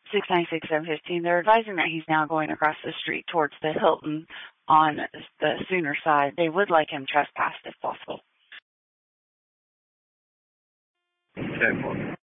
696 715. They're advising that he's now going across the street towards the Hilton on the Sooner side. They would like him trespassed if possible. Okay.